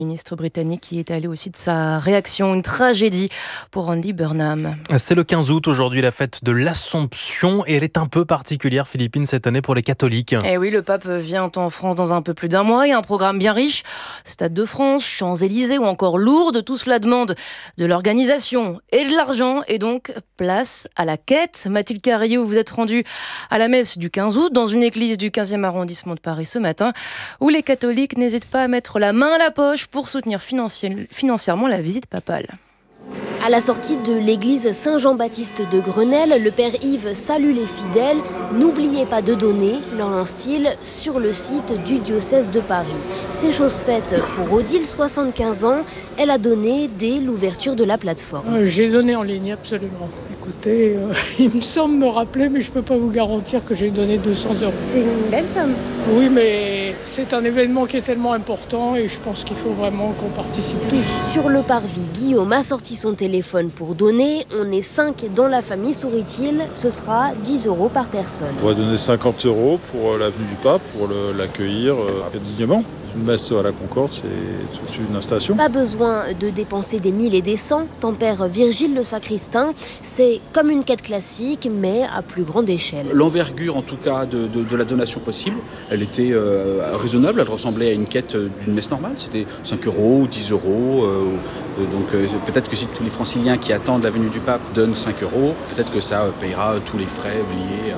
ministre britannique qui est allé aussi de sa réaction, une tragédie pour Andy Burnham. C'est le 15 août aujourd'hui, la fête de l'Assomption, et elle est un peu particulière, Philippine, cette année pour les catholiques. Et oui, le pape vient en France dans un peu plus d'un mois et un programme bien riche. Stade de France, Champs-Élysées ou encore Lourdes, tout cela demande de l'organisation et de l'argent, et donc place à la quête. Mathilde Carriou, vous êtes rendue à la messe du 15 août dans une église du 15e arrondissement de Paris ce matin, où les catholiques n'hésitent pas à mettre la main à la poche pour soutenir financièrement la visite papale. À la sortie de l'église Saint-Jean-Baptiste de Grenelle, le père Yves salue les fidèles. N'oubliez pas de donner, leur lance-t-il, sur le site du diocèse de Paris. C'est chose faite pour Odile, 75 ans. Elle a donné dès l'ouverture de la plateforme. J'ai donné en ligne, absolument. Écoutez, il me semble me rappeler, mais je ne peux pas vous garantir que j'ai donné 200 €. C'est une belle somme. Oui, mais c'est un événement qui est tellement important et je pense qu'il faut vraiment qu'on participe tous. Sur le parvis, Guillaume a sorti son téléphone pour donner. On est 5 dans la famille, sourit-il. Ce sera 10 € par personne. On va donner 50 € pour l'avenue du Pape, pour l'accueillir dignement. Une messe à la Concorde, c'est toute une installation. Pas besoin de dépenser des 1000 et des 100, tempère Virgile le sacristain. C'est comme une quête classique, mais à plus grande échelle. L'envergure, en tout cas, de la donation possible, elle était raisonnable. Elle ressemblait à une quête d'une messe normale. C'était 5 € ou 10 €. Donc peut-être que si tous les franciliens qui attendent la venue du pape donnent 5 €, peut-être que ça payera tous les frais liés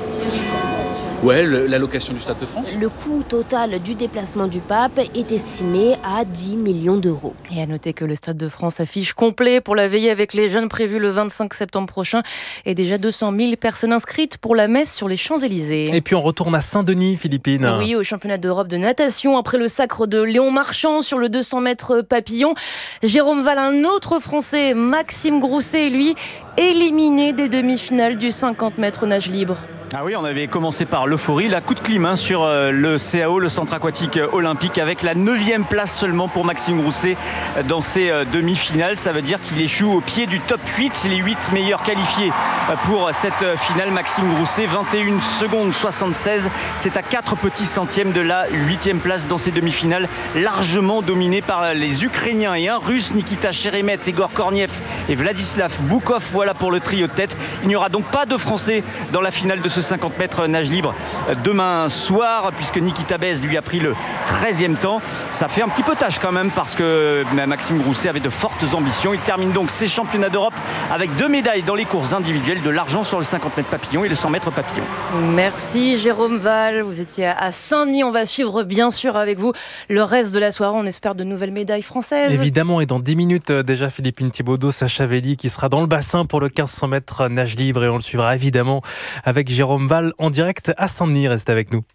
à... Ouais, la location du Stade de France. Le coût total du déplacement du pape est estimé à 10 millions d'euros. Et à noter que le Stade de France affiche complet pour la veillée avec les jeunes prévue le 25 septembre prochain et déjà 200 000 personnes inscrites pour la messe sur les Champs-Élysées. Et puis on retourne à Saint-Denis, Philippine. Oui, au championnat d'Europe de natation, après le sacre de Léon Marchand sur le 200 mètres papillon. Jérôme Val, un autre Français, Maxime Grousset, lui, éliminé des demi-finales du 50 mètres nage libre. Ah oui, on avait commencé par l'euphorie, la coup de clim sur le CAO, le centre aquatique olympique, avec la 9e place seulement pour Maxime Grousset dans ces demi-finales. Ça veut dire qu'il échoue au pied du top 8, c'est les 8 meilleurs qualifiés pour cette finale. Maxime Grousset, 21 secondes 76, c'est à 4 petits centièmes de la 8e place dans ces demi-finales, largement dominé par les Ukrainiens et un Russe, Nikita Sheremet, Egor Korniev et Vladislav Boukov. Voilà pour le trio de tête. Il n'y aura donc pas de Français dans la finale de ce 50 mètres nage libre demain soir, puisque Nikita Bez lui a pris le 13e temps. Ça fait un petit peu tâche quand même, parce que Maxime Grousset avait de fortes ambitions. Il termine donc ses championnats d'Europe avec 2 médailles dans les courses individuelles, de l'argent sur le 50 mètres papillon et le 100 mètres papillon. Merci Jérôme Val, vous étiez à Saint-Denis. On va suivre bien sûr avec vous le reste de la soirée. On espère de nouvelles médailles françaises. Évidemment, et dans 10 minutes déjà, Philippine Thibaudeau, Sacha Velli qui sera dans le bassin pour le 1500 mètres nage libre, et on le suivra évidemment avec Jérôme Val en direct à Saint-Denis. Restez avec nous.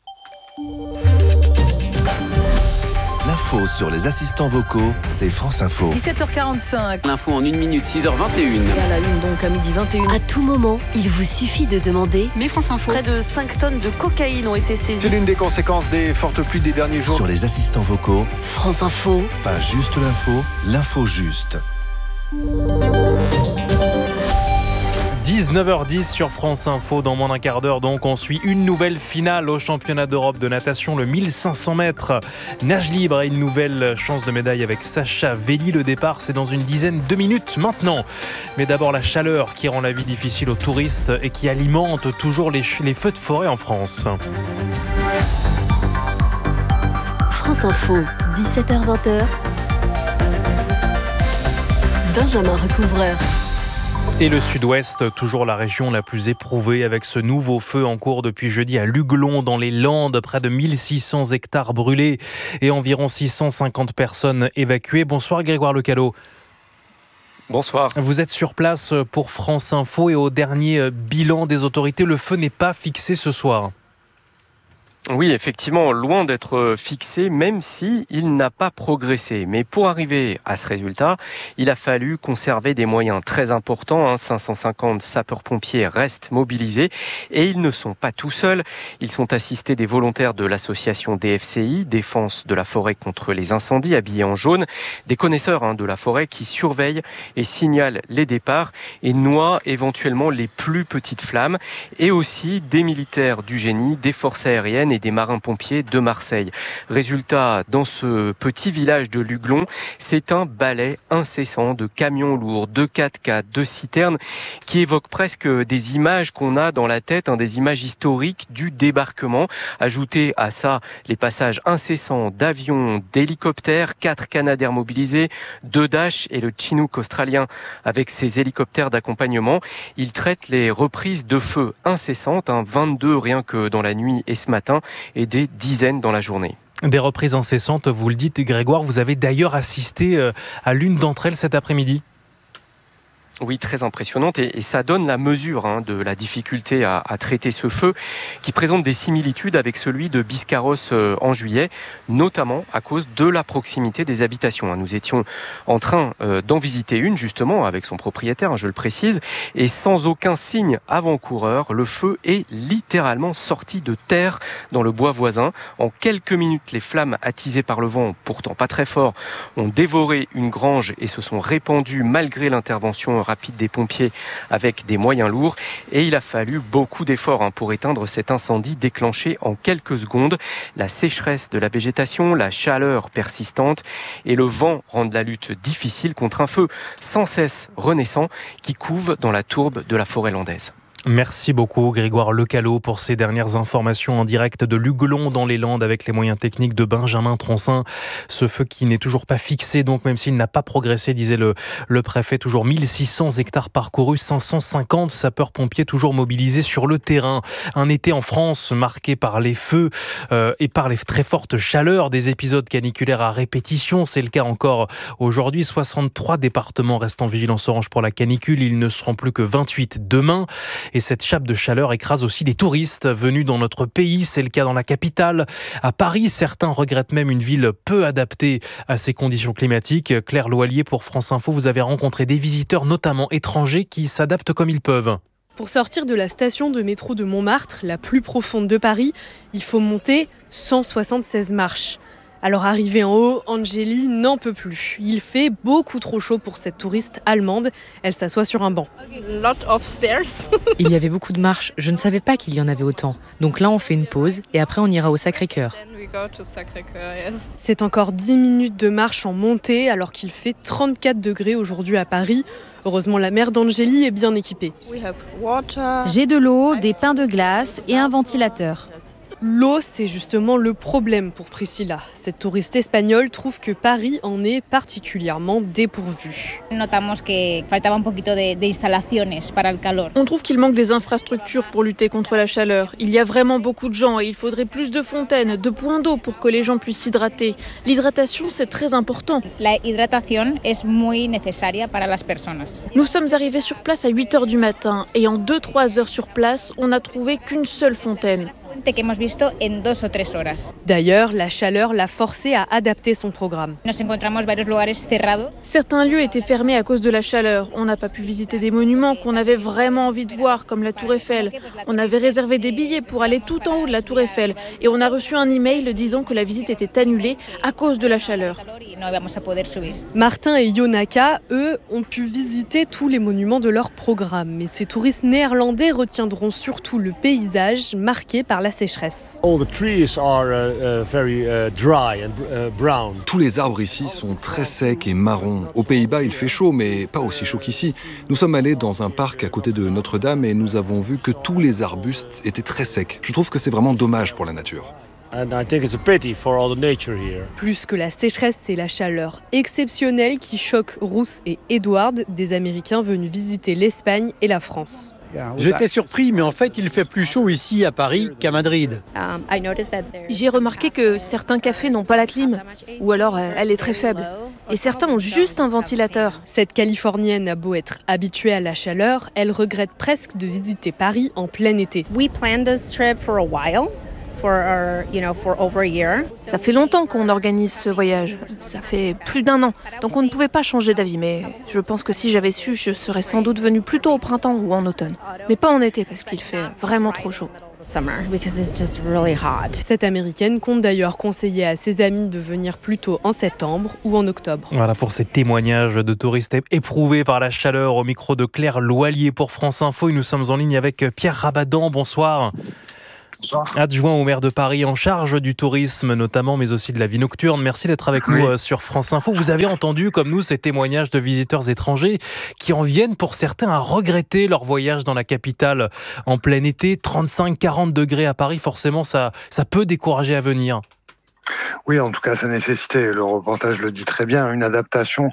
L'info sur les assistants vocaux, c'est France Info. 17h45. L'info en 1 minute, 6h21. Et à la une donc à midi 21. À tout moment, il vous suffit de demander. Mais France Info. Près de 5 tonnes de cocaïne ont été saisies. C'est l'une des conséquences des fortes pluies des derniers jours. Sur les assistants vocaux, France Info. pas juste l'info, l'info juste. 19h10 sur France Info. Dans moins d'un quart d'heure, donc, on suit une nouvelle finale au championnat d'Europe de natation, le 1500 mètres nage libre, et une nouvelle chance de médaille avec Sacha Velli. Le départ, c'est dans une dizaine de minutes maintenant. Mais d'abord, la chaleur qui rend la vie difficile aux touristes et qui alimente toujours les feux de forêt en France. France Info, 17h-20h. Benjamin Recouvreur. Et le sud-ouest, toujours la région la plus éprouvée, avec ce nouveau feu en cours depuis jeudi à Luglon, dans les Landes. Près de 1600 hectares brûlés et environ 650 personnes évacuées. Bonsoir Grégoire Lecalot. Bonsoir. Vous êtes sur place pour France Info, et au dernier bilan des autorités, le feu n'est pas fixé ce soir. Oui, effectivement, loin d'être fixé, même si il n'a pas progressé. Mais pour arriver à ce résultat, il a fallu conserver des moyens très importants. 550 sapeurs-pompiers restent mobilisés, et ils ne sont pas tout seuls. Ils sont assistés des volontaires de l'association DFCI, Défense de la forêt contre les incendies, habillés en jaune, des connaisseurs de la forêt qui surveillent et signalent les départs et noient éventuellement les plus petites flammes, et aussi des militaires du génie, des forces aériennes et des marins-pompiers de Marseille. Résultat, dans ce petit village de Luglon, c'est un balai incessant de camions lourds, de 4x4, de citernes qui évoquent presque des images qu'on a dans la tête, des images historiques du débarquement. Ajoutez à ça les passages incessants d'avions, d'hélicoptères, 4 Canadair mobilisés, 2 Dash et le Chinook australien avec ses hélicoptères d'accompagnement. Ils traitent les reprises de feu incessantes, 22 rien que dans la nuit et ce matin, et des dizaines dans la journée. Des reprises incessantes, vous le dites Grégoire, vous avez d'ailleurs assisté à l'une d'entre elles cet après-midi. Oui, très impressionnante et ça donne la mesure de la difficulté à traiter ce feu qui présente des similitudes avec celui de Biscarrosse en juillet, notamment à cause de la proximité des habitations. Nous étions en train d'en visiter une justement avec son propriétaire, je le précise, et sans aucun signe avant-coureur, le feu est littéralement sorti de terre dans le bois voisin. En quelques minutes, les flammes attisées par le vent, pourtant pas très fort, ont dévoré une grange et se sont répandues malgré l'intervention rapide des pompiers avec des moyens lourds, et il a fallu beaucoup d'efforts pour éteindre cet incendie déclenché en quelques secondes. La sécheresse de la végétation, la chaleur persistante et le vent rendent la lutte difficile contre un feu sans cesse renaissant qui couve dans la tourbe de la forêt landaise. Merci beaucoup Grégoire Lecalot pour ces dernières informations en direct de Luglon dans les Landes avec les moyens techniques de Benjamin Troncin. Ce feu qui n'est toujours pas fixé, donc même s'il n'a pas progressé, disait le préfet, toujours 1600 hectares parcourus, 550 sapeurs-pompiers toujours mobilisés sur le terrain. Un été en France marqué par les feux et par les très fortes chaleurs, des épisodes caniculaires à répétition. C'est le cas encore aujourd'hui. 63 départements restent en vigilance orange pour la canicule. Ils ne seront plus que 28 demain. Et cette chape de chaleur écrase aussi les touristes venus dans notre pays. C'est le cas dans la capitale. À Paris, certains regrettent même une ville peu adaptée à ces conditions climatiques. Claire Loallier pour France Info, vous avez rencontré des visiteurs, notamment étrangers, qui s'adaptent comme ils peuvent. Pour sortir de la station de métro de Montmartre, la plus profonde de Paris, il faut monter 176 marches. Alors arrivée en haut, Angélie n'en peut plus. Il fait beaucoup trop chaud pour cette touriste allemande. Elle s'assoit sur un banc. Il y avait beaucoup de marches. Je ne savais pas qu'il y en avait autant. Donc là, on fait une pause et après, on ira au Sacré-Cœur. C'est encore 10 minutes de marche en montée alors qu'il fait 34 degrés aujourd'hui à Paris. Heureusement, la mère d'Angélie est bien équipée. J'ai de l'eau, des pains de glace et un ventilateur. L'eau, c'est justement le problème pour Priscilla. Cette touriste espagnole trouve que Paris en est particulièrement dépourvu. On trouve qu'il manque des infrastructures pour lutter contre la chaleur. Il y a vraiment beaucoup de gens et il faudrait plus de fontaines, de points d'eau pour que les gens puissent s'hydrater. L'hydratation, c'est très important. Nous sommes arrivés sur place à 8h du matin et en 2-3 heures sur place, on n'a trouvé qu'une seule fontaine. D'ailleurs, la chaleur l'a forcé à adapter son programme. Certains lieux étaient fermés à cause de la chaleur. On n'a pas pu visiter des monuments qu'on avait vraiment envie de voir, comme la Tour Eiffel. On avait réservé des billets pour aller tout en haut de la Tour Eiffel et on a reçu un email disant que la visite était annulée à cause de la chaleur. Martin et Yonaka, eux, ont pu visiter tous les monuments de leur programme. Mais ces touristes néerlandais retiendront surtout le paysage marqué par la sécheresse. Tous les arbres ici sont très secs et marrons. Aux Pays-Bas, il fait chaud, mais pas aussi chaud qu'ici. Nous sommes allés dans un parc à côté de Notre-Dame et nous avons vu que tous les arbustes étaient très secs. Je trouve que c'est vraiment dommage pour la nature. Plus que la sécheresse, c'est la chaleur exceptionnelle qui choque Ruth et Edward, des Américains venus visiter l'Espagne et la France. J'étais surpris, mais en fait, il fait plus chaud ici à Paris qu'à Madrid. J'ai remarqué que certains cafés n'ont pas la clim, ou alors elle est très faible. Et certains ont juste un ventilateur. Cette Californienne a beau être habituée à la chaleur, elle regrette presque de visiter Paris en plein été. Ça fait longtemps qu'on organise ce voyage. Ça fait plus d'1 an. Donc on ne pouvait pas changer d'avis. Mais je pense que si j'avais su, je serais sans doute venue plus tôt au printemps ou en automne. Mais pas en été parce qu'il fait vraiment trop chaud. Cette Américaine compte d'ailleurs conseiller à ses amis de venir plutôt en septembre ou en octobre. Voilà pour ces témoignages de touristes éprouvés par la chaleur au micro de Claire Loallier pour France Info. Et nous sommes en ligne avec Pierre Rabadan. Bonsoir. Bonsoir. Adjoint au maire de Paris en charge du tourisme notamment, mais aussi de la vie nocturne. Merci d'être avec nous sur France Info. Vous avez entendu, comme nous, ces témoignages de visiteurs étrangers qui en viennent pour certains à regretter leur voyage dans la capitale en plein été. 35-40 degrés à Paris, forcément, ça peut décourager à venir. Oui, en tout cas, ça nécessitait, le reportage le dit très bien, une adaptation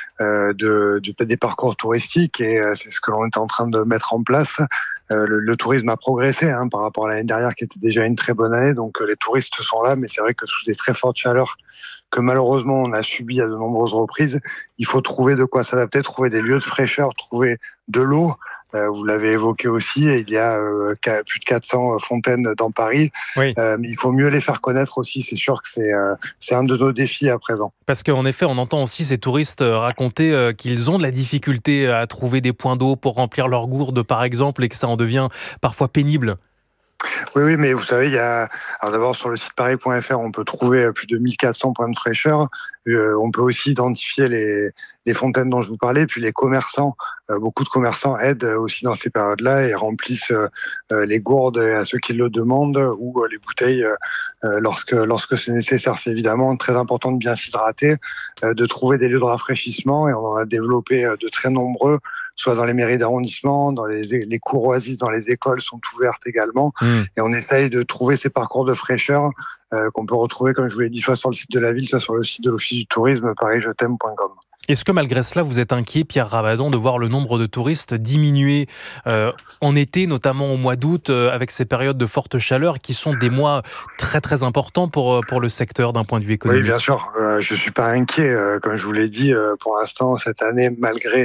des parcours touristiques et c'est ce que l'on est en train de mettre en place. Le tourisme a progressé par rapport à l'année dernière qui était déjà une très bonne année, donc les touristes sont là, mais c'est vrai que sous des très fortes chaleurs que malheureusement on a subi à de nombreuses reprises, il faut trouver de quoi s'adapter, trouver des lieux de fraîcheur, trouver de l'eau. Vous l'avez évoqué aussi, il y a plus de 400 fontaines dans Paris. Oui. Mais il faut mieux les faire connaître aussi, c'est sûr que c'est un de nos défis à présent. Parce qu'en effet, on entend aussi ces touristes raconter qu'ils ont de la difficulté à trouver des points d'eau pour remplir leurs gourdes, par exemple, et que ça en devient parfois pénible. Oui, mais vous savez, alors d'abord sur le site paris.fr, on peut trouver plus de 1400 points de fraîcheur. On peut aussi identifier les fontaines dont je vous parlais, puis les commerçants. Beaucoup de commerçants aident aussi dans ces périodes-là et remplissent les gourdes à ceux qui le demandent ou les bouteilles lorsque c'est nécessaire. C'est évidemment très important de bien s'hydrater, de trouver des lieux de rafraîchissement et on en a développé de très nombreux, soit dans les mairies d'arrondissement, dans les cours oasis, dans les écoles sont ouvertes également. Et on essaye de trouver ces parcours de fraîcheur qu'on peut retrouver, comme je vous l'ai dit, soit sur le site de la ville, soit sur le site de l'Office du tourisme, parisjet'aime.com. Est-ce que malgré cela, vous êtes inquiet, Pierre Rabadan, de voir le nombre de touristes diminuer en été, notamment au mois d'août, avec ces périodes de forte chaleur qui sont des mois très très importants pour le secteur d'un point de vue économique? Oui, bien sûr. Je ne suis pas inquiet. Comme je vous l'ai dit, pour l'instant, cette année, malgré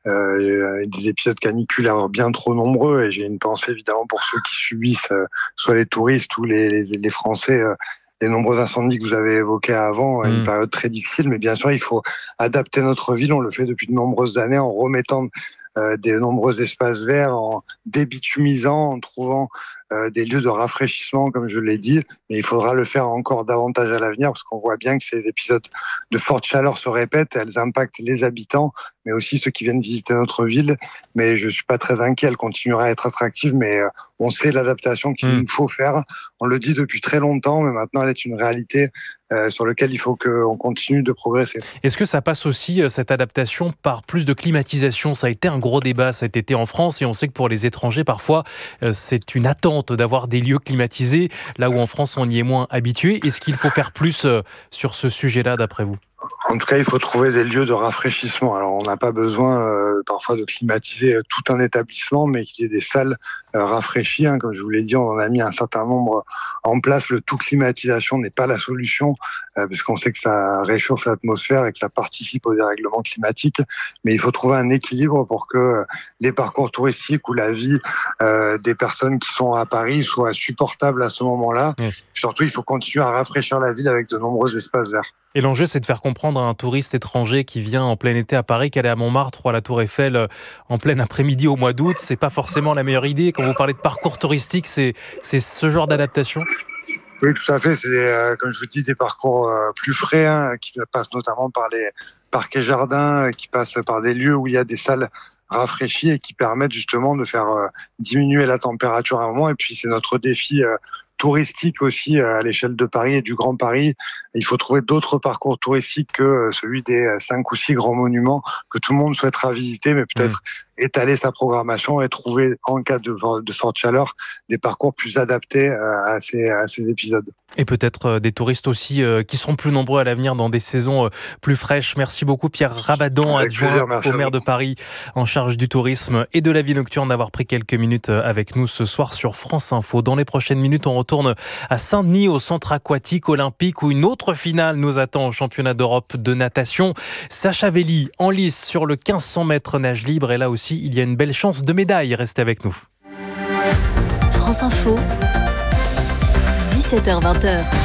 des épisodes caniculaires bien trop nombreux, et j'ai une pensée évidemment pour ceux qui subissent, soit les touristes ou les Français, les nombreux incendies que vous avez évoqués avant, une période très difficile, mais bien sûr, il faut adapter notre ville. On le fait depuis de nombreuses années en remettant des nombreux espaces verts, en débitumisant, en trouvant des lieux de rafraîchissement, comme je l'ai dit. Mais il faudra le faire encore davantage à l'avenir, parce qu'on voit bien que ces épisodes de forte chaleur se répètent, elles impactent les habitants, mais aussi ceux qui viennent visiter notre ville. Mais je ne suis pas très inquiet, elle continuera à être attractive, mais on sait l'adaptation qu'il nous faut faire. On le dit depuis très longtemps, mais maintenant elle est une réalité sur laquelle il faut qu'on continue de progresser. Est-ce que ça passe aussi, cette adaptation, par plus de climatisation? Ça a été un gros débat cet été en France, et on sait que pour les étrangers, parfois, c'est une attente d'avoir des lieux climatisés, là où en France, on y est moins habitué. Est-ce qu'il faut faire plus sur ce sujet-là, d'après vous? En tout cas, il faut trouver des lieux de rafraîchissement. Alors, on n'a pas besoin parfois de climatiser tout un établissement, mais qu'il y ait des salles rafraîchies. Comme je vous l'ai dit, on en a mis un certain nombre en place. Le tout climatisation n'est pas la solution, parce qu'on sait que ça réchauffe l'atmosphère et que ça participe au dérèglement climatique. Mais il faut trouver un équilibre pour que les parcours touristiques ou la vie des personnes qui sont à Paris soient supportables à ce moment-là. Surtout, il faut continuer à rafraîchir la ville avec de nombreux espaces verts. Et l'enjeu, c'est de faire comprendre à un touriste étranger qui vient en plein été à Paris qu'aller à Montmartre ou à la Tour Eiffel en plein après-midi au mois d'août, c'est pas forcément la meilleure idée. Quand vous parlez de parcours touristique, c'est ce genre d'adaptation? Oui, tout à fait. C'est, comme je vous dis, des parcours plus frais, qui passent notamment par les parcs et jardins, qui passent par des lieux où il y a des salles rafraîchies et qui permettent justement de faire diminuer la température à un moment. Et puis, c'est notre défi touristique aussi à l'échelle de Paris et du Grand Paris. Il faut trouver d'autres parcours touristiques que celui des 5 ou 6 grands monuments que tout le monde souhaitera visiter, mais peut-être étaler sa programmation et trouver, en cas de forte chaleur, des parcours plus adaptés à ces épisodes. Et peut-être des touristes aussi qui seront plus nombreux à l'avenir dans des saisons plus fraîches. Merci beaucoup Pierre Rabadan, adjoint au maire de Paris en charge du tourisme et de la vie nocturne, d'avoir pris quelques minutes avec nous ce soir sur France Info. Dans les prochaines minutes, on retourne à Saint-Denis au centre aquatique olympique où une autre finale nous attend au championnat d'Europe de natation. Sacha Velli en lice sur le 1500 mètres nage libre, et là aussi il y a une belle chance de médaille. Restez avec nous. France Info, 17h-20h.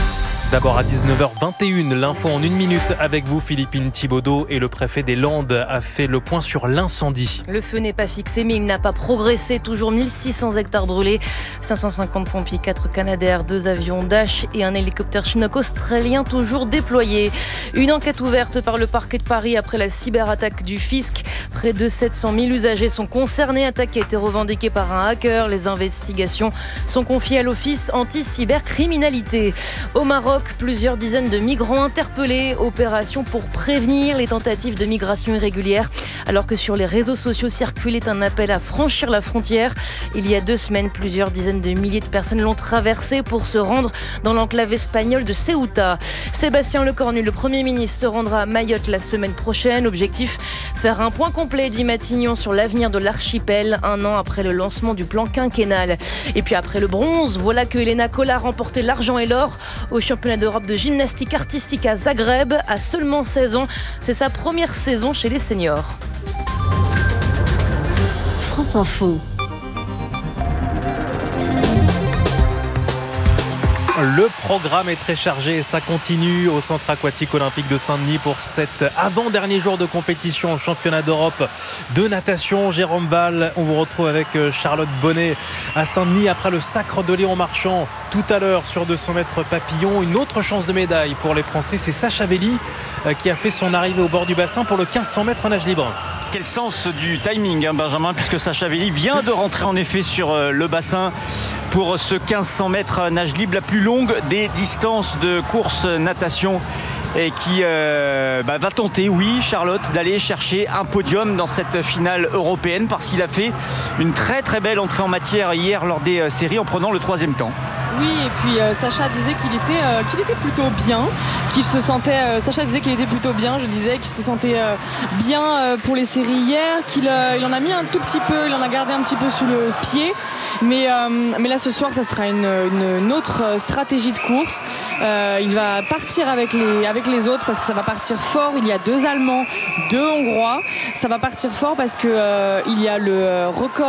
D'abord à 19h21, l'info en 1 minute avec vous Philippine Thibaudeau, et le préfet des Landes a fait le point sur l'incendie. Le feu n'est pas fixé mais il n'a pas progressé, toujours 1600 hectares brûlés, 550 pompiers, 4 Canadair, 2 avions Dash et un hélicoptère Chinook australien toujours déployé. Une enquête ouverte par le parquet de Paris après la cyberattaque du fisc. Près de 700 000 usagers sont concernés, attaque qui a été revendiquée par un hacker. Les investigations sont confiées à l'Office anti-cybercriminalité. Au Maroc, plusieurs dizaines de migrants interpellés. Opération pour prévenir les tentatives de migration irrégulière. Alors que sur les réseaux sociaux circulait un appel à franchir la frontière. Il y a 2 semaines, plusieurs dizaines de milliers de personnes l'ont traversée pour se rendre dans l'enclave espagnole de Ceuta. Sébastien Lecornu, le Premier ministre, se rendra à Mayotte la semaine prochaine. Objectif, faire un point complet, dit Matignon, sur l'avenir de l'archipel, 1 an après le lancement du plan quinquennal. Et puis après le bronze, voilà que Elena Kola a remporté l'argent et l'or au championnat d'Europe de gymnastique artistique à Zagreb à seulement 16 ans. C'est sa première saison chez les seniors. France Info. Le programme est très chargé et ça continue au Centre aquatique olympique de Saint-Denis pour cet avant-dernier jour de compétition au championnat d'Europe de natation. Jérôme Val, on vous retrouve avec Charlotte Bonnet à Saint-Denis après le sacre de Léon Marchand tout à l'heure sur 200 mètres papillon. Une autre chance de médaille pour les Français, c'est Sacha Velli qui a fait son arrivée au bord du bassin pour le 1500 mètres nage libre. Quel sens du timing, Benjamin, puisque Sacha Velli vient de rentrer en effet sur le bassin pour ce 1500 mètres nage libre, la plus longue des distances de course natation, et qui va tenter, oui, Charlotte, d'aller chercher un podium dans cette finale européenne, parce qu'il a fait une très très belle entrée en matière hier lors des séries en prenant le 3e temps. Oui, et puis Sacha disait qu'il était plutôt bien, qu'il se sentait. Sacha disait qu'il était plutôt bien. Je disais qu'il se sentait bien pour les séries hier, qu'il en a mis un tout petit peu, il en a gardé un petit peu sous le pied. Mais là ce soir, ça sera une autre stratégie de course. Il va partir avec les autres parce que ça va partir fort. Il y a 2 Allemands, 2 Hongrois. Ça va partir fort parce que il y a le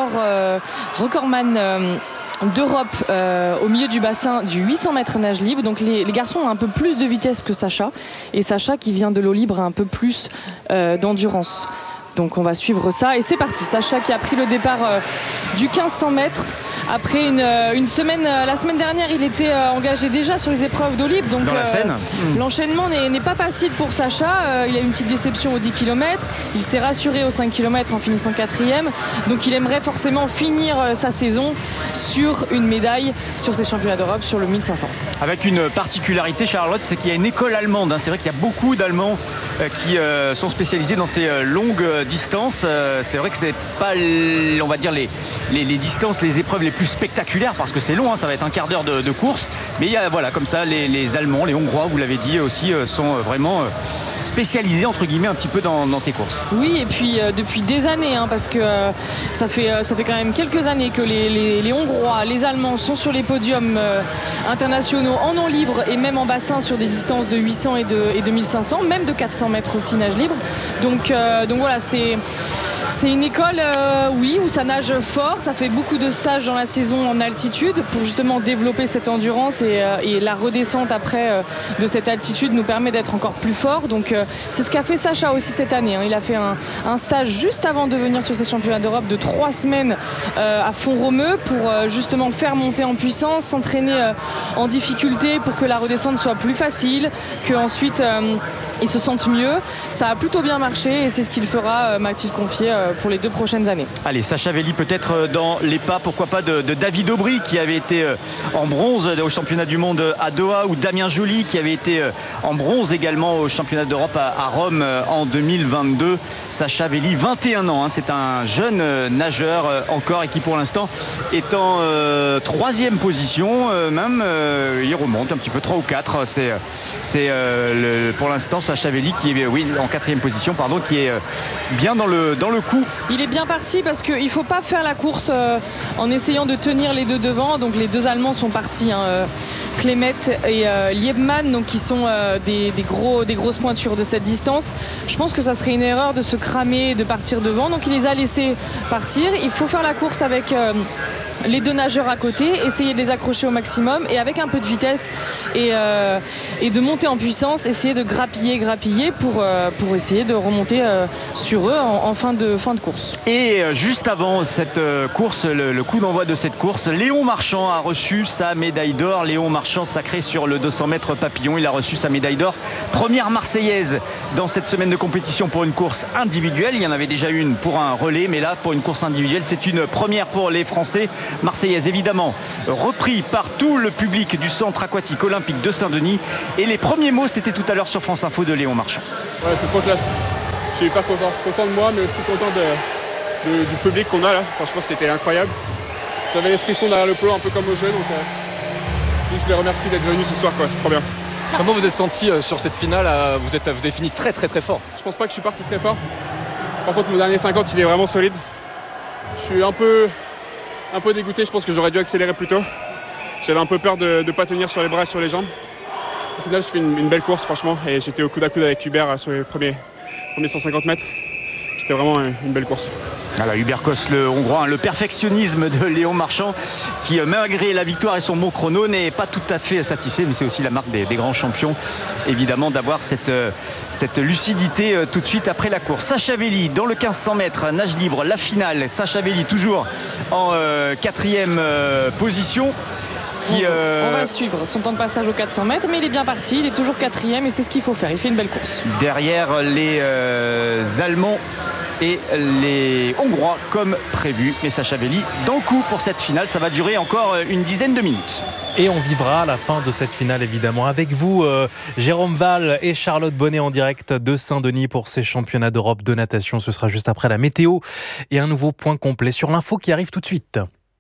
recordman d'Europe au milieu du bassin du 800 mètres nage libre. Donc les garçons ont un peu plus de vitesse que Sacha, et Sacha qui vient de l'eau libre a un peu plus d'endurance. Donc on va suivre ça et c'est parti. Sacha qui a pris le départ du 1500 mètres. Après une semaine, la semaine dernière, il était engagé déjà sur les épreuves d'eau libre. Donc l'enchaînement n'est pas facile pour Sacha. Il a eu une petite déception aux 10 km. Il s'est rassuré aux 5 km en finissant 4e. Donc il aimerait forcément finir sa saison sur une médaille sur ces championnats d'Europe sur le 1500. Avec une particularité, Charlotte, c'est qu'il y a une école allemande. C'est vrai qu'il y a beaucoup d'Allemands qui sont spécialisés dans ces longues distances. C'est vrai que c'est pas, on va dire, les distances, les épreuves les plus spectaculaires, parce que c'est long, ça va être un quart d'heure de course. Mais il y a, voilà, comme ça, les Allemands, les Hongrois, vous l'avez dit aussi, sont vraiment spécialisés entre guillemets un petit peu dans ces courses. Oui, et puis depuis des années, parce que ça fait quand même quelques années que les Hongrois, les Allemands sont sur les podiums internationaux en eau libre et même en bassin sur des distances de 800 et de 1500, même de 400 mètres aussi nage libre. Donc voilà, c'est une école, oui, où ça nage fort. Ça fait beaucoup de stages dans la saison en altitude pour justement développer cette endurance, et la redescente après de cette altitude nous permet d'être encore plus fort. Donc c'est ce qu'a fait Sacha aussi cette année. Il a fait un stage juste avant de venir sur ces championnats d'Europe de 3 semaines à Font-Romeu pour justement faire monter en puissance, s'entraîner en difficulté pour que la redescente soit plus facile, qu'ensuite ils se sentent mieux. Ça a plutôt bien marché et c'est ce qu'il fera, m'a-t-il confié, pour les 2 prochaines années. Allez, Sacha Velli peut-être dans les pas, pourquoi pas, de David Aubry qui avait été en bronze au championnat du monde à Doha, ou Damien Joly qui avait été en bronze également au championnat d'Europe à Rome en 2022. Sacha Velli, 21 ans, c'est un jeune nageur encore, et qui pour l'instant est en 3e position, même il remonte un petit peu, 3 ou 4. C'est pour l'instant Sacha Velli qui est en 4e position, qui est bien dans le coup. Il est bien parti parce qu'il ne faut pas faire la course en essayant de tenir les 2 devant. Donc les 2 Allemands sont partis, Clémet et Liebmann, donc qui sont des grosses pointures de cette distance. Je pense que ça serait une erreur de se cramer et de partir devant. Donc il les a laissés partir. Il faut faire la course avec les 2 nageurs à côté, essayer de les accrocher au maximum et avec un peu de vitesse et de monter en puissance, essayer de grappiller pour essayer de remonter sur eux en fin de course. Et juste avant cette course, le coup d'envoi de cette course, Léon Marchand a reçu sa médaille d'or. Léon Marchand sacré sur le 200 mètres papillon, il a reçu sa médaille d'or. Première Marseillaise dans cette semaine de compétition pour une course individuelle. Il y en avait déjà une pour un relais, mais là pour une course individuelle, c'est une première pour les Français. Marseillaise évidemment repris par tout le public du centre aquatique olympique de Saint-Denis. Et les premiers mots, c'était tout à l'heure sur France Info de Léon Marchand. Ouais, c'est trop classe. Je suis hyper content de moi, mais aussi content du public qu'on a là. Franchement, c'était incroyable. J'avais les frissons derrière le polo, un peu comme au jeu, donc je les remercie d'être venus ce soir, quoi. C'est trop bien. Comment vous êtes senti sur cette finale? Vous avez fini très fort. Je pense pas que je suis parti très fort. Par contre, mon dernier 50, il est vraiment solide. Je suis un peu dégoûté. Je pense que j'aurais dû accélérer plus tôt. J'avais un peu peur de ne pas tenir sur les bras et sur les jambes. Au final, je fais une belle course, franchement. Et j'étais au coude à coude avec Hubert sur les premiers 150 mètres. C'était vraiment une belle course. Voilà, Hubert Kos, le Hongrois, le perfectionnisme de Léon Marchand qui, malgré la victoire et son bon chrono, n'est pas tout à fait satisfait, mais c'est aussi la marque des grands champions, évidemment, d'avoir cette lucidité tout de suite après la course. Sacha Velli dans le 1500 mètres, nage libre, la finale. Sacha Velli toujours en 4e position. On va suivre son temps de passage aux 400 mètres, mais il est bien parti, il est toujours 4e et c'est ce qu'il faut faire, il fait une belle course. Derrière les Allemands et les Hongrois comme prévu. Mais Sacha Velli dans le coup pour cette finale, ça va durer encore une dizaine de minutes. Et on vivra la fin de cette finale évidemment avec vous, Jérôme Val et Charlotte Bonnet en direct de Saint-Denis pour ces championnats d'Europe de natation. Ce sera juste après la météo et un nouveau point complet sur l'info qui arrive tout de suite.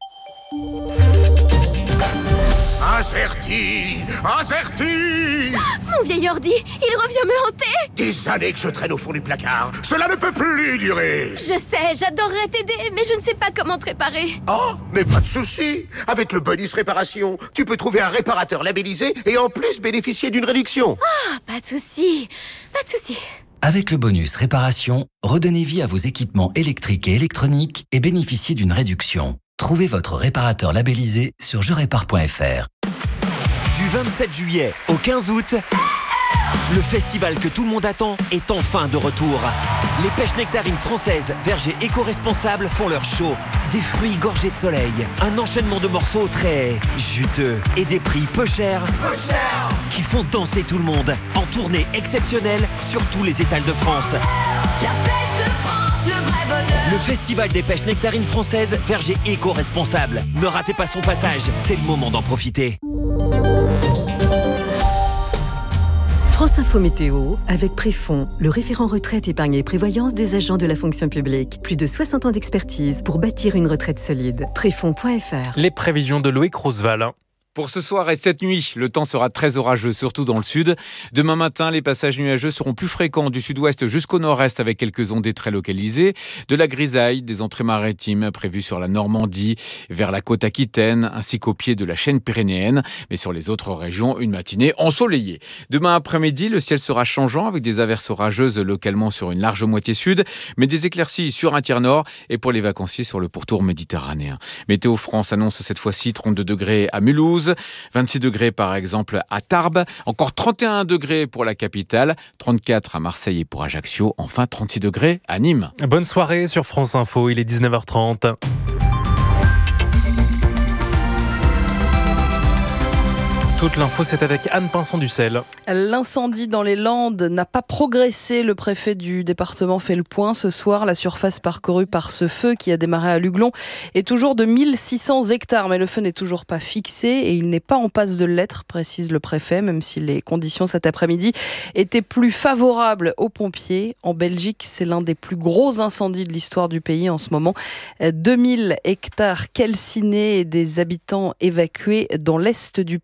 Acerti Mon vieil ordi, il revient me hanter. Des années que je traîne au fond du placard. Cela ne peut plus durer. Je sais, j'adorerais t'aider, mais je ne sais pas comment te réparer. Oh, mais pas de souci. Avec le bonus réparation, tu peux trouver un réparateur labellisé et en plus bénéficier d'une réduction. Ah, pas de souci. Avec le bonus réparation, redonnez vie à vos équipements électriques et électroniques et bénéficiez d'une réduction. Trouvez votre réparateur labellisé sur jerépare.fr. Du 27 juillet au 15 août, le festival que tout le monde attend est enfin de retour. Les pêches nectarines françaises, vergers éco-responsables font leur show. Des fruits gorgés de soleil, un enchaînement de morceaux très juteux et des prix peu chers qui font danser tout le monde. En tournée exceptionnelle sur tous les étals de France. La pêche de France, le vrai bonheur. Le festival des pêches nectarines françaises, vergers éco-responsables. Ne ratez pas son passage, c'est le moment d'en profiter. France Info Météo, avec Préfond, le référent retraite, épargne et prévoyance des agents de la fonction publique. Plus de 60 ans d'expertise pour bâtir une retraite solide. Préfond.fr. Les prévisions de Loïc Roosevelt. Pour ce soir et cette nuit, le temps sera très orageux, surtout dans le sud. Demain matin, les passages nuageux seront plus fréquents du sud-ouest jusqu'au nord-est avec quelques ondées très localisées. De la grisaille, des entrées maritimes prévues sur la Normandie, vers la côte aquitaine, ainsi qu'au pied de la chaîne pyrénéenne. Mais sur les autres régions, une matinée ensoleillée. Demain après-midi, le ciel sera changeant avec des averses orageuses localement sur une large moitié sud, mais des éclaircies sur un tiers nord et pour les vacanciers sur le pourtour méditerranéen. Météo France annonce cette fois-ci 32 degrés à Mulhouse, 26 degrés par exemple à Tarbes, encore 31 degrés pour la capitale, 34 à Marseille et pour Ajaccio, enfin 36 degrés à Nîmes. Bonne soirée sur France Info, il est 19h30. Toute l'info, c'est avec Anne Pinson-Ducel. L'incendie dans les Landes n'a pas progressé. Le préfet du département fait le point ce soir. La surface parcourue par ce feu qui a démarré à Luglon est toujours de 1600 hectares. Mais le feu n'est toujours pas fixé et il n'est pas en passe de l'être, précise le préfet, même si les conditions cet après-midi étaient plus favorables aux pompiers. En Belgique, c'est l'un des plus gros incendies de l'histoire du pays en ce moment. 2000 hectares calcinés et des habitants évacués dans l'est du pays.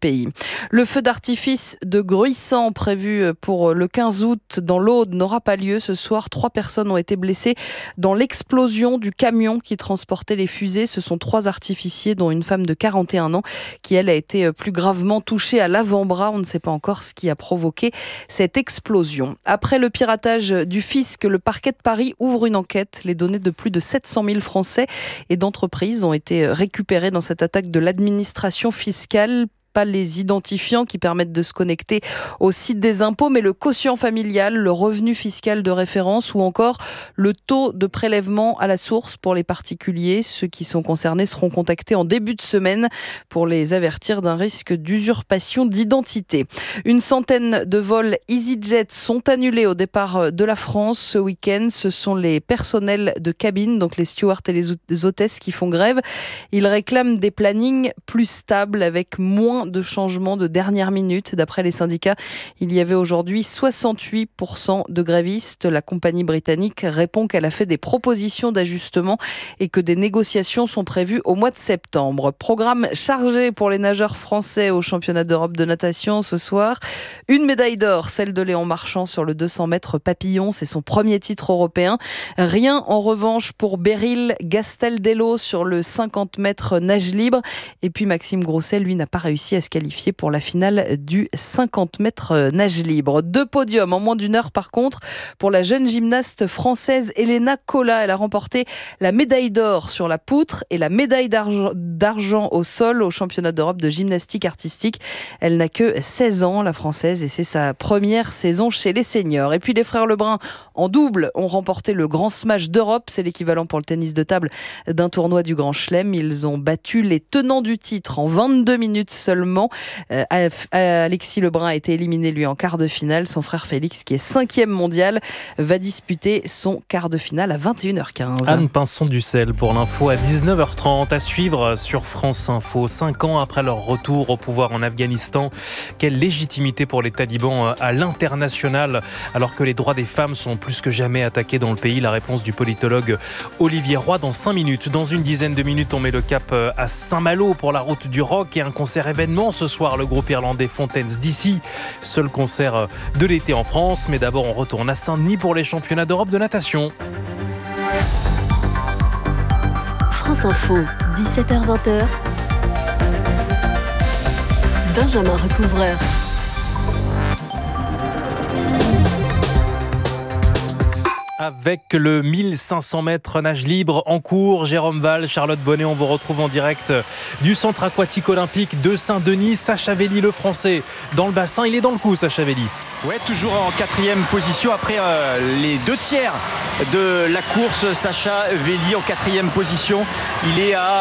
Le feu d'artifice de Gruissant prévu pour le 15 août dans l'Aude n'aura pas lieu. Ce soir, 3 personnes ont été blessées dans l'explosion du camion qui transportait les fusées. Ce sont 3 artificiers, dont une femme de 41 ans qui, elle, a été plus gravement touchée à l'avant-bras. On ne sait pas encore ce qui a provoqué cette explosion. Après le piratage du fisc, le parquet de Paris ouvre une enquête. Les données de plus de 700 000 Français et d'entreprises ont été récupérées dans cette attaque de l'administration fiscale. Pas les identifiants qui permettent de se connecter au site des impôts, mais le quotient familial, le revenu fiscal de référence ou encore le taux de prélèvement à la source pour les particuliers. Ceux qui sont concernés seront contactés en début de semaine pour les avertir d'un risque d'usurpation d'identité. Une centaine de vols EasyJet sont annulés au départ de la France ce week-end. Ce sont les personnels de cabine, donc les stewards et les hôtesses qui font grève. Ils réclament des plannings plus stables avec moins de changements de dernière minute. D'après les syndicats, il y avait aujourd'hui 68% de grévistes. La compagnie britannique répond qu'elle a fait des propositions d'ajustement et que des négociations sont prévues au mois de septembre. Programme chargé pour les nageurs français au championnat d'Europe de natation ce soir. Une médaille d'or, celle de Léon Marchand sur le 200 mètres papillon. C'est son premier titre européen. Rien en revanche pour Beryl Gastaldello sur le 50 mètres nage libre. Et puis Maxime Grousset, lui, n'a pas réussi à se qualifier pour la finale du 50 mètres nage libre. 2 podiums en moins d'une heure par contre pour la jeune gymnaste française Elena Cola. Elle a remporté la médaille d'or sur la poutre et la médaille d'argent au sol au championnat d'Europe de gymnastique artistique. Elle n'a que 16 ans, la française, et c'est sa première saison chez les seniors. Et puis les frères Lebrun en double ont remporté le Grand Smash d'Europe. C'est l'équivalent pour le tennis de table d'un tournoi du Grand Chelem. Ils ont battu les tenants du titre en 22 minutes seulement. Alexis Lebrun a été éliminé lui en quart de finale. Son frère Félix, qui est 5e mondial, va disputer son quart de finale à 21h15. Anne Pinson-Ducel pour l'info à 19h30 à suivre sur France Info. 5 ans après leur retour au pouvoir en Afghanistan, quelle légitimité pour les talibans à l'international alors que les droits des femmes sont plus que jamais attaqués dans le pays? La réponse du politologue Olivier Roy dans 5 minutes. Dans une dizaine de minutes, on met le cap à Saint-Malo pour la route du rock et un concert événement ce soir, le groupe irlandais Fontaines DC, seul concert de l'été en France. Mais d'abord, on retourne à Saint-Denis pour les championnats d'Europe de natation. France Info, 17h-20h. Benjamin Recouvreur. Avec le 1500 mètres nage libre en cours, Jérôme Val, Charlotte Bonnet, on vous retrouve en direct du centre aquatique olympique de Saint-Denis. Sacha Velli, le français, dans le bassin. Il est dans le coup, Sacha Velli. Ouais, toujours en 4e position après les 2 tiers de la course. Sacha Velli en 4e position. Il est à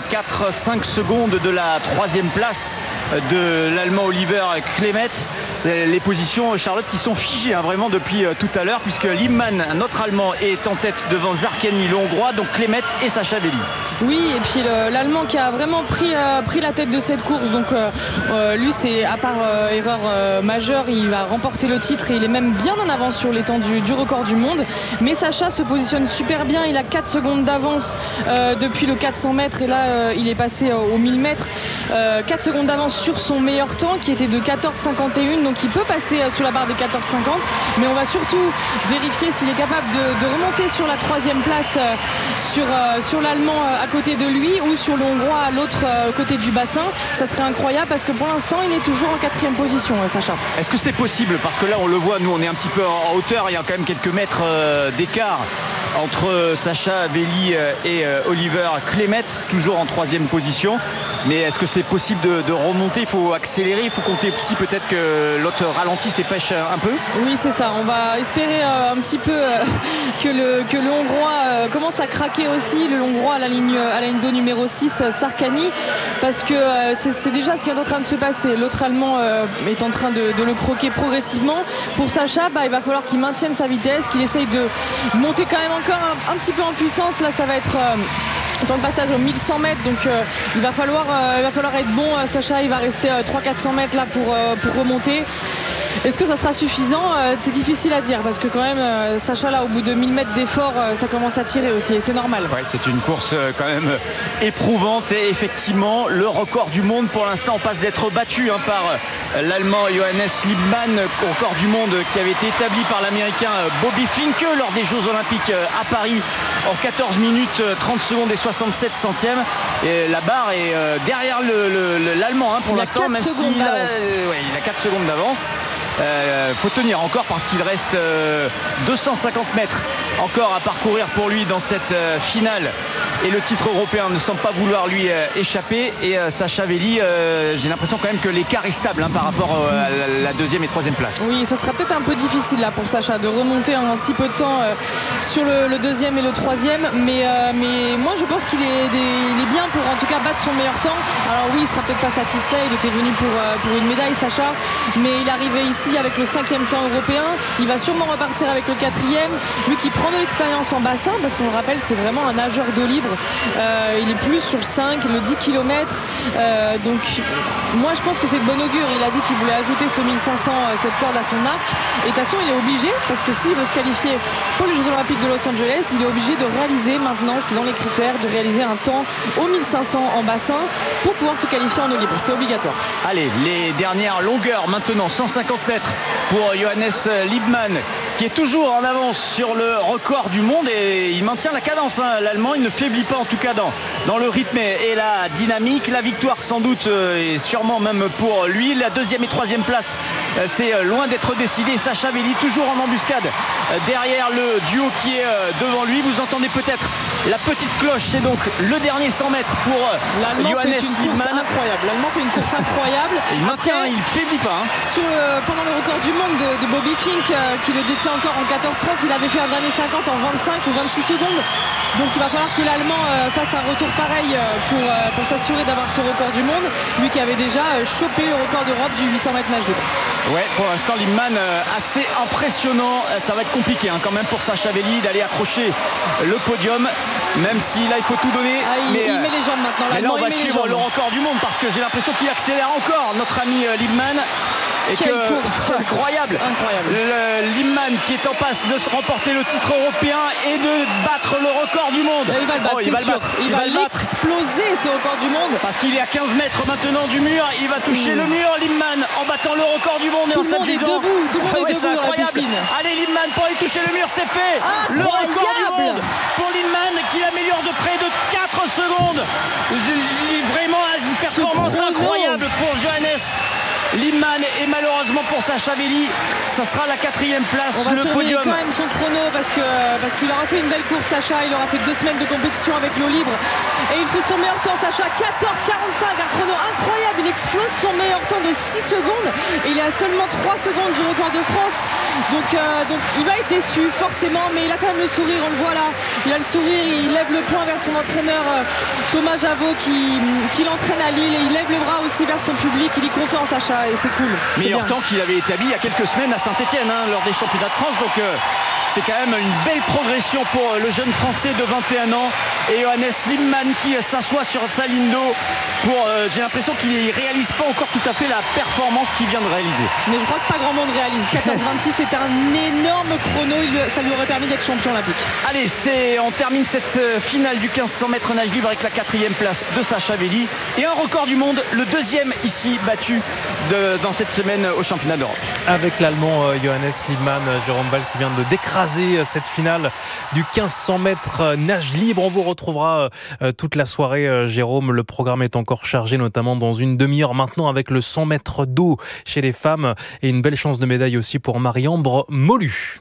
4-5 secondes de la 3e place de l'Allemand Oliver Klemet. Les positions, Charlotte, qui sont figées vraiment depuis tout à l'heure, puisque Liebmann, notre Allemand, est en tête devant Zarkani, le Hongrois, donc Klemet et Sacha Velli. Oui, et puis l'Allemand qui a vraiment pris la tête de cette course. Donc lui, c'est à part erreur majeure, il va remporter le titre et il est même bien en avance sur les temps du record du monde. Mais Sacha se positionne super bien. Il a 4 secondes d'avance depuis le 400 mètres et là, il est passé aux 1000 mètres. 4 secondes d'avance sur son meilleur temps qui était de 14,51. Donc il peut passer sous la barre des 14,50. Mais on va surtout vérifier s'il est capable de remonter sur la 3e place sur l'Allemand à côté de lui ou sur le Hongrois à l'autre côté du bassin. Ça serait incroyable parce que pour l'instant, il est toujours en 4e position, Sacha. Est-ce que c'est possible? Parce que là, on le voit, nous, on est un petit peu en hauteur. Il y a quand même quelques mètres d'écart entre Sacha Velli et Oliver Klemet, toujours en 3e position. Mais est-ce que c'est possible de remonter? Il faut accélérer, il faut compter aussi peut-être que l'autre ralentisse et pêche un peu? Oui, c'est ça. On va espérer un petit peu que le Hongrois commence à craquer aussi. Le Hongrois à la ligne d'eau numéro 6, Zarkani, parce que c'est déjà ce qui est en train de se passer. L'autre Allemand est en train de le croquer progressivement. Pour Sacha, il va falloir qu'il maintienne sa vitesse, qu'il essaye de monter quand même encore un petit peu en puissance. Là, ça va être dans le passage aux 1100 mètres, donc il va falloir être bon. Sacha, il va rester 300-400 mètres là pour remonter. Est-ce que ça sera suffisant? C'est difficile à dire parce que quand même Sacha là au bout de 1000 mètres d'effort ça commence à tirer aussi et c'est normal. Ouais, c'est une course quand même éprouvante et effectivement le record du monde pour l'instant passe d'être battu par l'Allemand Johannes Liebmann, record du monde qui avait été établi par l'Américain Bobby Finke lors des Jeux Olympiques à Paris en 14 minutes 30 secondes et 67 centièmes. Et la barre est derrière l'Allemand pour l'instant, même s'il a 4 secondes d'avance. Faut tenir encore parce qu'il reste 250 mètres encore à parcourir pour lui dans cette finale et le titre européen ne semble pas vouloir lui échapper et Sacha Véli j'ai l'impression quand même que l'écart est stable par rapport à la deuxième et troisième place. Oui, ça sera peut-être un peu difficile là pour Sacha de remonter en si peu de temps sur le deuxième et le troisième mais moi je pense qu'il est bien pour en tout cas battre son meilleur temps. Alors oui, il sera peut-être pas satisfait, il était venu pour une médaille Sacha, mais il est arrivé ici avec le 5e temps européen, il va sûrement repartir avec le 4e, lui qui prend de l'expérience en bassin parce qu'on le rappelle c'est vraiment un nageur d'eau libre, il est plus sur le 5, le 10 km donc moi je pense que c'est de bon augure, il a dit qu'il voulait ajouter ce 1500 cette corde à son arc et de toute façon il est obligé parce que s'il veut se qualifier pour les Jeux Olympiques de Los Angeles il est obligé de réaliser maintenant, c'est dans les critères, de réaliser un temps au 1500 en bassin pour pouvoir se qualifier en eau libre, c'est obligatoire. Allez, les dernières longueurs maintenant, 150 mètres pour Johannes Liebmann qui est toujours en avance sur le record du monde et il maintient la cadence, l'Allemand, il ne faiblit pas en tout cas dans le rythme et la dynamique. La victoire sans doute et sûrement même pour lui, la deuxième et troisième place c'est loin d'être décidé. Sacha Véli toujours en embuscade derrière le duo qui est devant lui, vous entendez peut-être la petite cloche, c'est donc le dernier 100 mètres pour Johannes Liebmann. L'Allemand fait une course incroyable. Il maintient, il ne faiblit pas. Pendant le record du monde de Bobby Finke qui le détient encore en 14-30, il avait fait un dernier 50 en 25 ou 26 secondes. Donc il va falloir que l'Allemand fasse un retour pareil pour s'assurer d'avoir ce record du monde. Lui qui avait déjà chopé le record d'Europe du 800 mètres nage libre. Ouais, pour l'instant Liebmann assez impressionnant. Ça va être compliqué quand même pour Sacha Véli d'aller accrocher le podium. Même si là il faut tout donner. Il met les jambes maintenant. Mais là on va suivre le record du monde parce que j'ai l'impression qu'il accélère encore notre ami Liebmann. Et quelle course incroyable. Liebmann qui est en passe de se remporter le titre européen et de battre le record du monde. Il va le battre, il va l'exploser ce record du monde. Parce qu'il est à 15 mètres maintenant du mur, il va toucher le mur Liebmann en battant le record du monde et en s'adjudant. Tout le monde est debout dans la piscine. Allez Liebmann pour aller toucher le mur, c'est fait. Le record du monde pour Liebmann qui l'améliore de près de 4 secondes. Vraiment une performance incroyable pour Johannes Liebmann et malheureusement pour Sacha Véli ça sera la 4e place, on va le podium. Quand même son chrono parce qu'il aura fait une belle course Sacha, il aura fait 2 semaines de compétition avec l'eau libre et il fait son meilleur temps Sacha, 14,45, un chrono incroyable, il explose son meilleur temps de 6 secondes et il est à seulement 3 secondes du record de France donc il va être déçu forcément mais il a quand même le sourire, on le voit là, il a le sourire, il lève le poing vers son entraîneur Thomas Javot qui l'entraîne à Lille et il lève le bras aussi vers son public, il est content Sacha et c'est cool. Meilleur temps qu'il avait établi il y a quelques semaines à Saint-Etienne lors des championnats de France donc c'est quand même une belle progression pour le jeune français de 21 ans et Johannes Liebmann qui s'assoit sur sa ligne d'eau j'ai l'impression qu'il ne réalise pas encore tout à fait la performance qu'il vient de réaliser. Mais je crois que pas grand monde réalise. 14,26 c'est un énorme chrono, ça lui aurait permis d'être champion olympique. Allez, on termine cette finale du 1500 mètres nage libre avec la 4e place de Sacha Véli et un record du monde, le 2e ici battu dans cette semaine au championnat d'Europe. Avec l'Allemand Johannes Liebmann, Jérôme Val qui vient d'écraser cette finale du 1500 mètres nage libre. On vous retrouvera toute la soirée, Jérôme. Le programme est encore chargé, notamment dans une demi-heure maintenant avec le 100 mètres d'eau chez les femmes et une belle chance de médaille aussi pour Marie-Ambre Molu.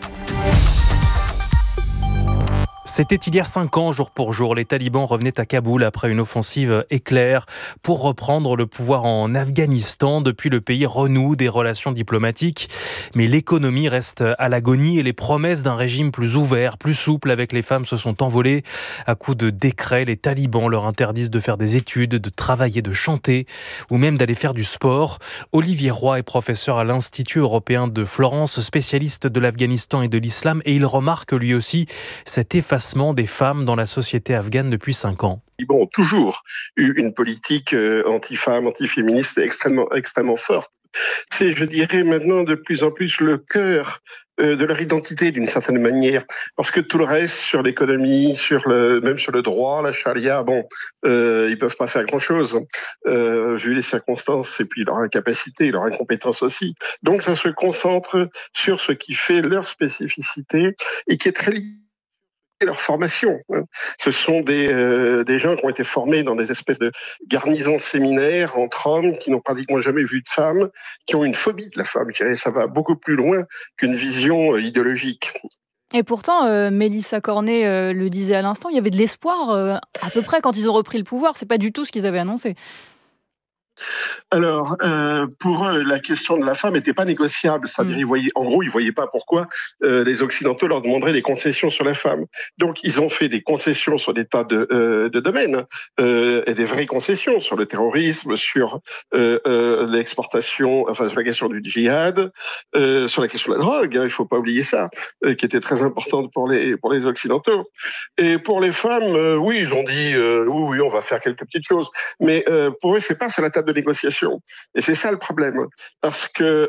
C'était il y a 5 ans, jour pour jour. Les talibans revenaient à Kaboul après une offensive éclair pour reprendre le pouvoir en Afghanistan. Depuis, le pays renoue des relations diplomatiques. Mais l'économie reste à l'agonie et les promesses d'un régime plus ouvert, plus souple avec les femmes se sont envolées. À coups de décrets, les talibans leur interdisent de faire des études, de travailler, de chanter ou même d'aller faire du sport. Olivier Roy est professeur à l'Institut européen de Florence, spécialiste de l'Afghanistan et de l'islam. Et il remarque lui aussi cet effacement des femmes dans la société afghane depuis 5 ans. Ils ont toujours eu une politique anti-femme, anti-féministe extrêmement forte. C'est, je dirais, maintenant de plus en plus le cœur de leur identité d'une certaine manière, parce que tout le reste sur l'économie, même sur le droit, la charia, ils peuvent pas faire grand-chose vu les circonstances et puis leur incapacité, leur incompétence aussi. Donc ça se concentre sur ce qui fait leur spécificité et qui est très lié à leur formation. Ce sont des gens qui ont été formés dans des espèces de garnisons de séminaires entre hommes qui n'ont pratiquement jamais vu de femmes, qui ont une phobie de la femme. Je dirais, ça va beaucoup plus loin qu'une vision idéologique. Et pourtant, Mélissa Cornet le disait à l'instant, il y avait de l'espoir à peu près quand ils ont repris le pouvoir. C'est pas du tout ce qu'ils avaient annoncé. Alors, pour eux, la question de la femme n'était pas négociable. C'est-à-dire, ils voyaient pas pourquoi les Occidentaux leur demanderaient des concessions sur la femme. Donc, ils ont fait des concessions sur des tas de domaines, et des vraies concessions sur le terrorisme, sur l'exportation, sur la question du djihad, sur la question de la drogue, il faut pas oublier ça, qui était très importante pour les Occidentaux. Et pour les femmes, oui, ils ont dit, oui, on va faire quelques petites choses. Mais pour eux, c'est pas sur la table de négociation. Et c'est ça le problème. Parce que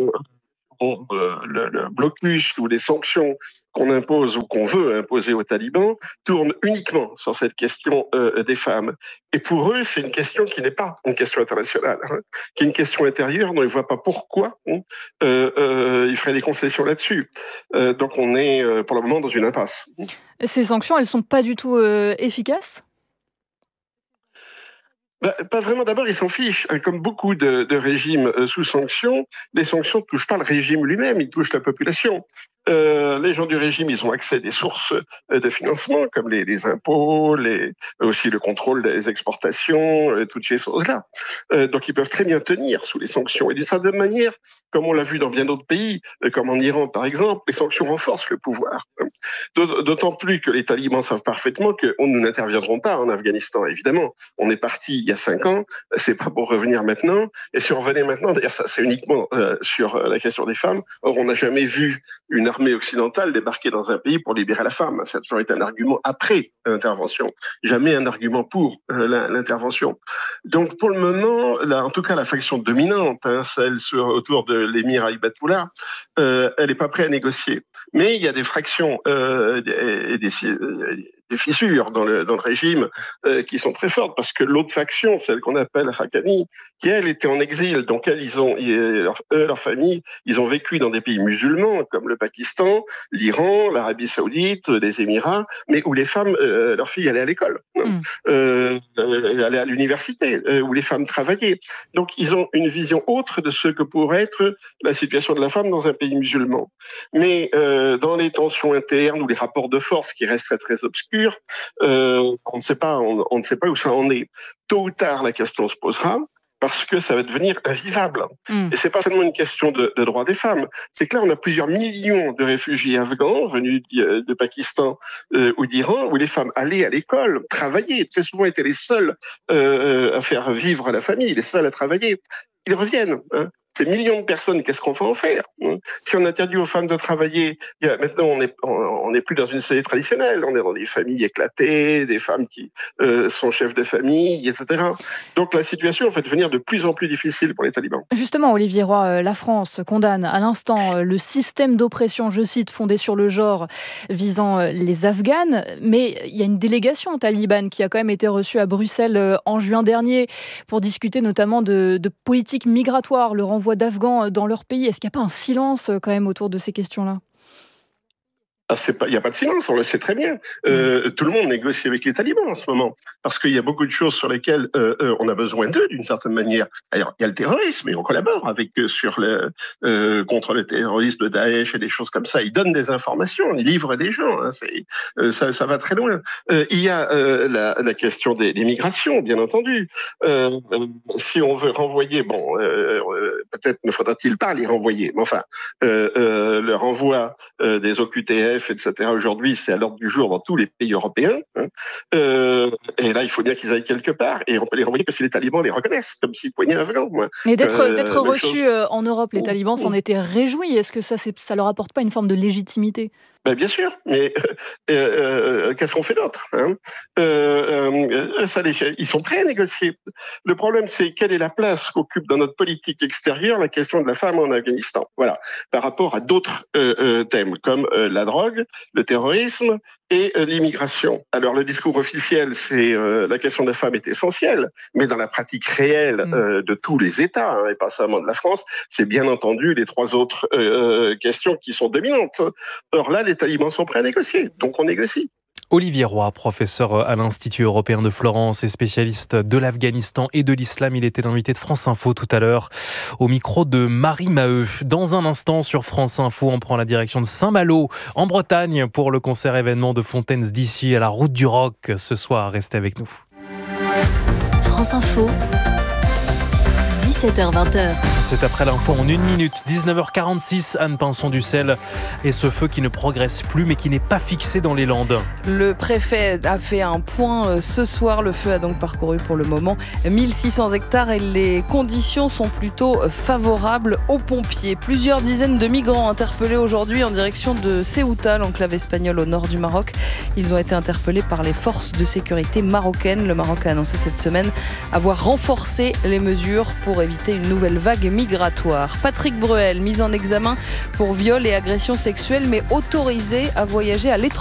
le blocus ou les sanctions qu'on impose ou qu'on veut imposer aux talibans tournent uniquement sur cette question des femmes. Et pour eux, c'est une question qui n'est pas une question internationale, qui est une question intérieure dont ils ne voient pas pourquoi ils feraient des concessions là-dessus. Donc on est pour le moment dans une impasse. Ces sanctions, elles ne sont pas du tout efficaces ? Pas vraiment. D'abord, ils s'en fichent. Comme beaucoup de régimes sous sanctions, les sanctions ne touchent pas le régime lui-même, ils touchent la population. Les gens du régime, ils ont accès à des sources de financement, comme les impôts, aussi le contrôle des exportations, toutes ces choses-là. Donc, ils peuvent très bien tenir sous les sanctions. Et d'une certaine manière, comme on l'a vu dans bien d'autres pays, comme en Iran par exemple, les sanctions renforcent le pouvoir. D'autant plus que les talibans savent parfaitement que nous n'interviendrons pas en Afghanistan, évidemment. On est parti il y a 5 ans, c'est pas pour revenir maintenant. Et si on revenait maintenant, d'ailleurs, ça serait uniquement sur la question des femmes. Or, on n'a jamais vu une armée occidentale débarquer dans un pays pour libérer la femme. Ça a toujours été un argument après l'intervention, jamais un argument pour l'intervention. Donc pour le moment, en tout cas la faction dominante, celle autour de l'émir Aïbatoullah, elle n'est pas prête à négocier. Mais il y a des fractions et des fissures dans le régime qui sont très fortes, parce que l'autre faction, celle qu'on appelle Haqqani, qui elle était en exil, donc leur famille, ils ont vécu dans des pays musulmans comme le Pakistan, l'Iran, l'Arabie Saoudite, les Émirats, mais où les femmes, leurs filles allaient à l'école, allaient à l'université, où les femmes travaillaient. Donc ils ont une vision autre de ce que pourrait être la situation de la femme dans un pays musulman. Mais dans les tensions internes ou les rapports de force qui restent très très obscurs, on ne sait pas où ça en est. Tôt ou tard, la question se posera, parce que ça va devenir invivable. Et c'est pas seulement une question de droits des femmes. C'est que là, on a plusieurs millions de réfugiés afghans venus de Pakistan ou d'Iran, où les femmes allaient à l'école, travaillaient, très souvent étaient les seules à faire vivre la famille, les seules à travailler. Ils reviennent. Ces millions de personnes, qu'est-ce qu'on va en faire ? Si on interdit aux femmes de travailler, maintenant on n'est plus dans une société traditionnelle, on est dans des familles éclatées, des femmes qui sont chefs de famille, etc. Donc la situation va devenir de plus en plus difficile pour les talibans. Justement, Olivier Roy, la France condamne à l'instant le système d'oppression, je cite, fondé sur le genre, visant les Afghanes, mais il y a une délégation talibane qui a quand même été reçue à Bruxelles en juin dernier pour discuter notamment de politique migratoire, le renvoi d'Afghans dans leur pays. Est-ce qu'il n'y a pas un silence quand même autour de ces questions-là ? Il n'y a pas de silence, on le sait très bien. Tout le monde négocie avec les talibans en ce moment, parce qu'il y a beaucoup de choses sur lesquelles on a besoin d'eux, d'une certaine manière. Alors, il y a le terrorisme, et on collabore avec eux contre le terrorisme de Daesh et des choses comme ça. Ils donnent des informations, ils livrent des gens. Ça va très loin. Il y a la question des migrations, bien entendu. Si on veut renvoyer, peut-être ne faudra-t-il pas les renvoyer, mais enfin, le renvoi des OQTF l'ISF, etc. Aujourd'hui, c'est à l'ordre du jour dans tous les pays européens. Et là, il faut bien qu'ils aillent quelque part. Et on peut les renvoyer que si les talibans les reconnaissent comme citoyens afghans. Mais d'être reçus en Europe, les talibans s'en étaient réjouis. Est-ce que ça leur apporte pas une forme de légitimité ? Ben bien sûr, mais qu'est-ce qu'on fait d'autre, hein? Ils sont prêts à négocier. Le problème, c'est quelle est la place qu'occupe dans notre politique extérieure la question de la femme en Afghanistan. Voilà, par rapport à d'autres thèmes comme la drogue, le terrorisme et l'immigration. Alors le discours officiel, c'est la question de la femme est essentielle, mais dans la pratique réelle de tous les États, et pas seulement de la France, c'est bien entendu les trois autres questions qui sont dominantes. Or là, les talibans sont prêts à négocier, donc on négocie. Olivier Roy, professeur à l'Institut européen de Florence et spécialiste de l'Afghanistan et de l'islam. Il était l'invité de France Info tout à l'heure au micro de Marie Maheu. Dans un instant sur France Info, on prend la direction de Saint-Malo en Bretagne pour le concert événement de Fontaines DC à la Route du Rock ce soir. Restez avec nous. France Info. 17h-20h. C'est après l'info en 1 minute, 19h46, Anne Pinson-Dussel. Et ce feu qui ne progresse plus mais qui n'est pas fixé dans les Landes. Le préfet a fait un point ce soir. Le feu a donc parcouru pour le moment 1600 hectares et les conditions sont plutôt favorables aux pompiers. Plusieurs dizaines de migrants interpellés aujourd'hui en direction de Ceuta, l'enclave espagnole au nord du Maroc. Ils ont été interpellés par les forces de sécurité marocaines. Le Maroc a annoncé cette semaine avoir renforcé les mesures pour éviter une nouvelle vague migratoire. Patrick Bruel, mis en examen pour viol et agression sexuelle, mais autorisé à voyager à l'étranger.